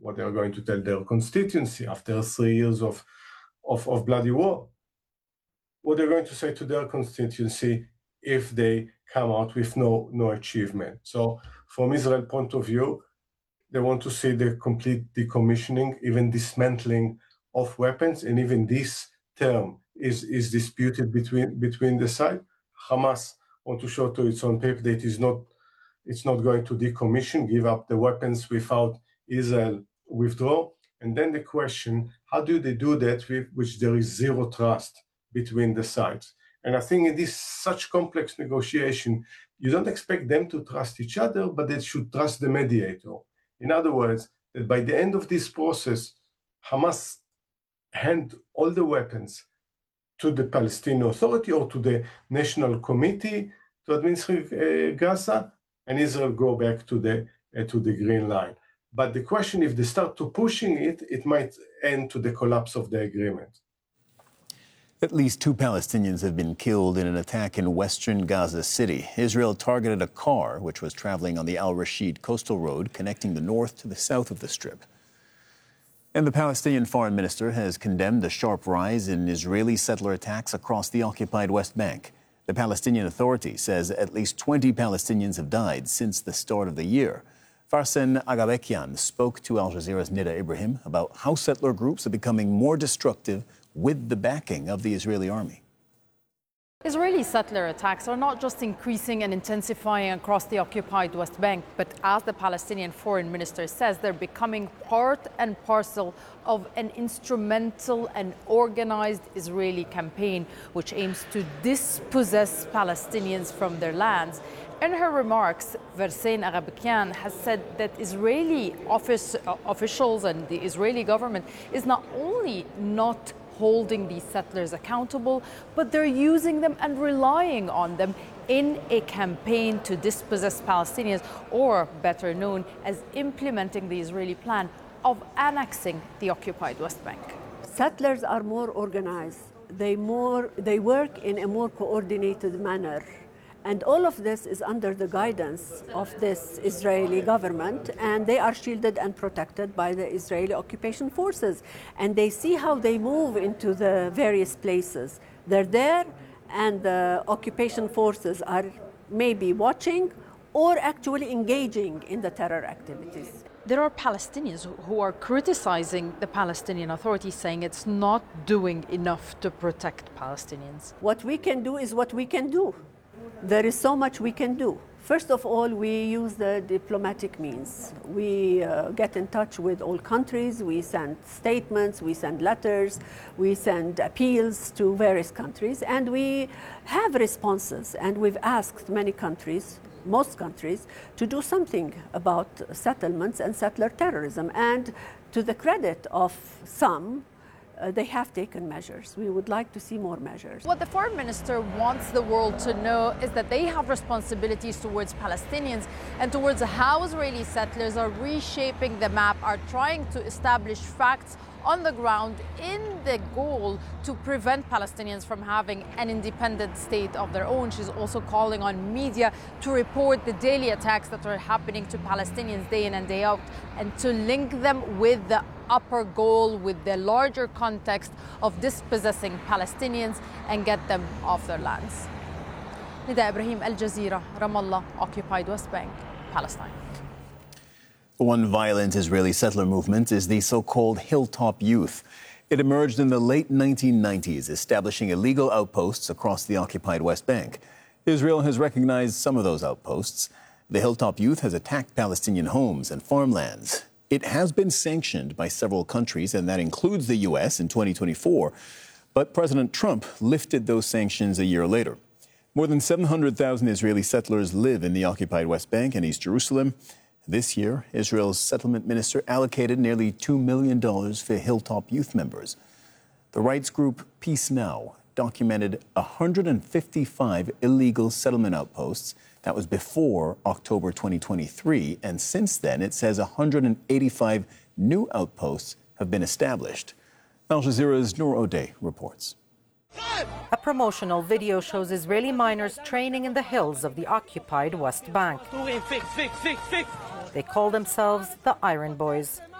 what they're going to tell their constituency after 3 years of bloody war, what they're going to say to their constituency if they come out with no achievement. So from Israel's point of view, they want to see the complete decommissioning, even dismantling of weapons, and even this term is disputed between the sides. Hamas want to show to its own paper that it's not going to decommission, give up the weapons without Israel withdraw. And then the question, how do they do that with which there is zero trust between the sides? And I think in this such complex negotiation, you don't expect them to trust each other, but they should trust the mediator. In other words, that by the end of this process, Hamas hand all the weapons to the Palestinian Authority or to the National Committee to administer Gaza, and Israel go back to the green line. But the question, if they start to pushing it, it might end to the collapse of the agreement. At least 2 Palestinians have been killed in an attack in western Gaza City. Israel targeted a car which was traveling on the Al-Rashid coastal road connecting the north to the south of the Strip. And the Palestinian foreign minister has condemned the sharp rise in Israeli settler attacks across the occupied West Bank. The Palestinian Authority says at least 20 Palestinians have died since the start of the year. Farsen Agabekian spoke to Al Jazeera's Nida Ibrahim about how settler groups are becoming more destructive with the backing of the Israeli army. Israeli settler attacks are not just increasing and intensifying across the occupied West Bank, but as the Palestinian foreign minister says, they're becoming part and parcel of an instrumental and organized Israeli campaign which aims to dispossess Palestinians from their lands. In her remarks, Farsen Agabekian has said that Israeli officials and the Israeli government is not only not holding these settlers accountable, but they're using them and relying on them in a campaign to dispossess Palestinians, or better known as implementing the Israeli plan of annexing the occupied West Bank. Settlers are more organized. They work in a more coordinated manner. And all of this is under the guidance of this Israeli government, and they are shielded and protected by the Israeli occupation forces. And they see how they move into the various places. They're there, and the occupation forces are maybe watching or actually engaging in the terror activities. There are Palestinians who are criticizing the Palestinian Authority, saying it's not doing enough to protect Palestinians. What we can do is what we can do. There is so much we can do. First of all, we use the diplomatic means. We get in touch with all countries, we send statements, we send letters, we send appeals to various countries, and we have responses. And we've asked many countries, most countries, to do something about settlements and settler terrorism. And to the credit of some, they have taken measures. We would like to see more measures. What the foreign minister wants the world to know is that they have responsibilities towards Palestinians and towards how Israeli settlers are reshaping the map, are trying to establish facts on the ground in the goal to prevent Palestinians from having an independent state of their own. She's also calling on media to report the daily attacks that are happening to Palestinians day in and day out, and to link them with the upper goal, with the larger context of dispossessing Palestinians and get them off their lands. Nida Ibrahim, Al Jazeera, Ramallah, occupied West Bank, Palestine. One violent Israeli settler movement is the so-called Hilltop Youth. It emerged in the late 1990s, establishing illegal outposts across the occupied West Bank. Israel has recognized some of those outposts. The Hilltop Youth has attacked Palestinian homes and farmlands. It has been sanctioned by several countries, and that includes the U.S. in 2024. But President Trump lifted those sanctions a year later. More than 700,000 Israeli settlers live in the occupied West Bank and East Jerusalem. This year, Israel's settlement minister allocated nearly $2 million for Hilltop Youth members. The rights group Peace Now documented 155 illegal settlement outposts. That was before October 2023. And since then, it says 185 new outposts have been established. Al Jazeera's Noor O'Day reports. A promotional video shows Israeli miners training in the hills of the occupied West Bank. They call themselves the Iron Boys.